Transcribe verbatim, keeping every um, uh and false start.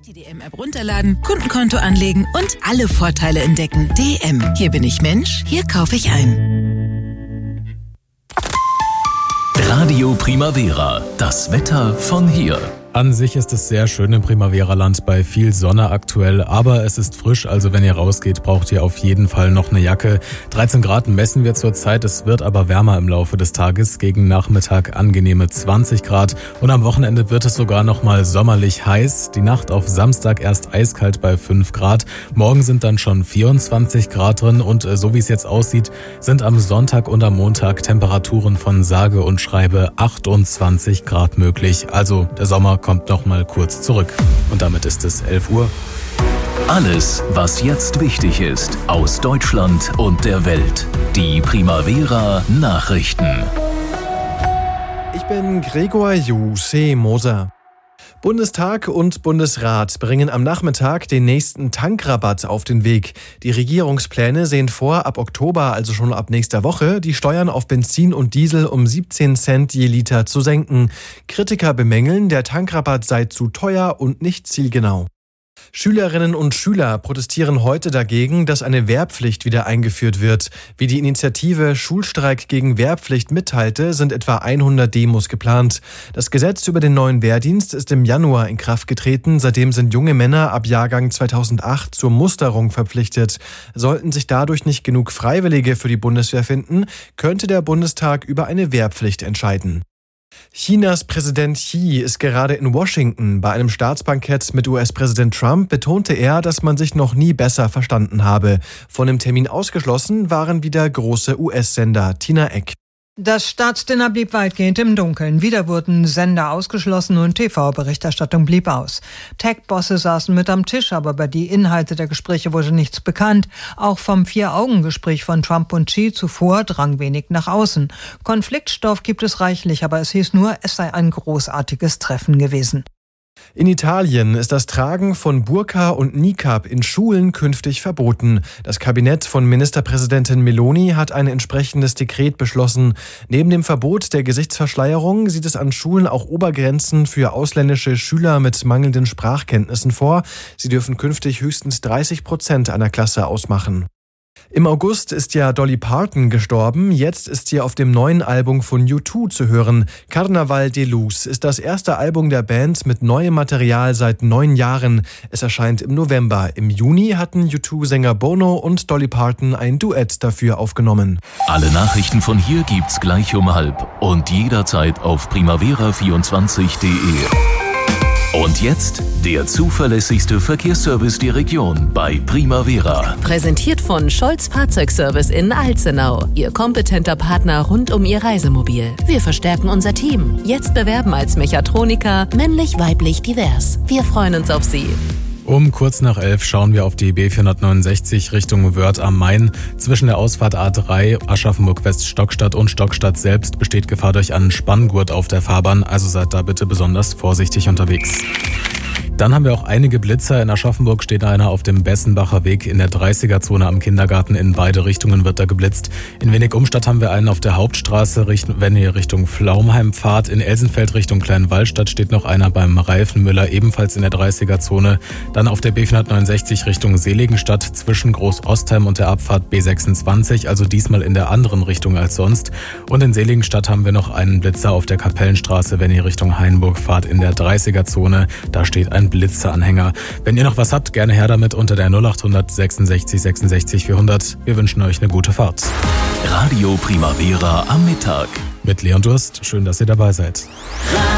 Die D M-App runterladen, Kundenkonto anlegen und alle Vorteile entdecken. D M. Hier bin ich Mensch, hier kaufe ich ein. Radio Primavera. Das Wetter von hier. An sich ist es sehr schön im Primavera-Land bei viel Sonne aktuell, aber es ist frisch, also wenn ihr rausgeht, braucht ihr auf jeden Fall noch eine Jacke. dreizehn Grad messen wir zurzeit, es wird aber wärmer im Laufe des Tages, gegen Nachmittag angenehme zwanzig Grad und am Wochenende wird es sogar noch mal sommerlich heiß. Die Nacht auf Samstag erst eiskalt bei fünf Grad, morgen sind dann schon vierundzwanzig Grad drin und so wie es jetzt aussieht, sind am Sonntag und am Montag Temperaturen von sage und schreibe achtundzwanzig Grad möglich, also der Sommer kommt noch mal kurz zurück. Und damit ist es elf Uhr. Alles, was jetzt wichtig ist, aus Deutschland und der Welt. Die Primavera Nachrichten. Ich bin Gregor Juse Moser. Bundestag und Bundesrat bringen am Nachmittag den nächsten Tankrabatt auf den Weg. Die Regierungspläne sehen vor, ab Oktober, also schon ab nächster Woche, die Steuern auf Benzin und Diesel um siebzehn Cent je Liter zu senken. Kritiker bemängeln, der Tankrabatt sei zu teuer und nicht zielgenau. Schülerinnen und Schüler protestieren heute dagegen, dass eine Wehrpflicht wieder eingeführt wird. Wie die Initiative Schulstreik gegen Wehrpflicht mitteilte, sind etwa hundert Demos geplant. Das Gesetz über den neuen Wehrdienst ist im Januar in Kraft getreten. Seitdem sind junge Männer ab Jahrgang zweitausendacht zur Musterung verpflichtet. Sollten sich dadurch nicht genug Freiwillige für die Bundeswehr finden, könnte der Bundestag über eine Wehrpflicht entscheiden. Chinas Präsident Xi ist gerade in Washington. Bei einem Staatsbankett mit U S-Präsident Trump betonte er, dass man sich noch nie besser verstanden habe. Von dem Termin ausgeschlossen waren wieder große U S-Sender. Tina Eck. Das Staatsdinner blieb weitgehend im Dunkeln. Wieder wurden Sender ausgeschlossen und T V-Berichterstattung blieb aus. Tech-Bosse saßen mit am Tisch, aber über die Inhalte der Gespräche wurde nichts bekannt. Auch vom Vier-Augen-Gespräch von Trump und Xi zuvor drang wenig nach außen. Konfliktstoff gibt es reichlich, aber es hieß nur, es sei ein großartiges Treffen gewesen. In Italien ist das Tragen von Burka und Niqab in Schulen künftig verboten. Das Kabinett von Ministerpräsidentin Meloni hat ein entsprechendes Dekret beschlossen. Neben dem Verbot der Gesichtsverschleierung sieht es an Schulen auch Obergrenzen für ausländische Schüler mit mangelnden Sprachkenntnissen vor. Sie dürfen künftig höchstens dreißig Prozent einer Klasse ausmachen. Im August ist ja Dolly Parton gestorben. Jetzt ist sie auf dem neuen Album von U zwei zu hören. Carnaval de Luz ist das erste Album der Band mit neuem Material seit neun Jahren. Es erscheint im November. Im Juni hatten U zwei-Sänger Bono und Dolly Parton ein Duett dafür aufgenommen. Alle Nachrichten von hier gibt's gleich um halb und jederzeit auf primavera vierundzwanzig punkt de. Und jetzt der zuverlässigste Verkehrsservice der Region bei Primavera. Präsentiert von Scholz Fahrzeugservice in Alzenau. Ihr kompetenter Partner rund um Ihr Reisemobil. Wir verstärken unser Team. Jetzt bewerben als Mechatroniker, männlich, weiblich, divers. Wir freuen uns auf Sie. Um kurz nach elf schauen wir auf die B vierhundertneunundsechzig Richtung Wörth am Main. Zwischen der Ausfahrt A drei, Aschaffenburg-West-Stockstadt und Stockstadt selbst besteht Gefahr durch einen Spanngurt auf der Fahrbahn, also seid da bitte besonders vorsichtig unterwegs. Dann haben wir auch einige Blitzer. In Aschaffenburg steht einer auf dem Bessenbacher Weg in der dreißiger-Zone am Kindergarten. In beide Richtungen wird da geblitzt. In Wenig-Umstadt haben wir einen auf der Hauptstraße, wenn ihr Richtung Flaumheim fahrt. In Elsenfeld Richtung Kleinwallstadt steht noch einer beim Reifenmüller, ebenfalls in der dreißiger-Zone. Dann auf der B vierhundertneunundsechzig Richtung Seligenstadt zwischen Groß-Ostheim und der Abfahrt B sechsundzwanzig, also diesmal in der anderen Richtung als sonst. Und in Seligenstadt haben wir noch einen Blitzer auf der Kapellenstraße, wenn ihr Richtung Hainburg fahrt, in der dreißiger-Zone. Da steht ein Blitzeranhänger. Wenn ihr noch was habt, gerne her damit unter der null achthundert sechsundsechzig sechsundsechzig vierhundert. Wir wünschen euch eine gute Fahrt. Radio Primavera am Mittag. Mit Leon Durst. Schön, dass ihr dabei seid.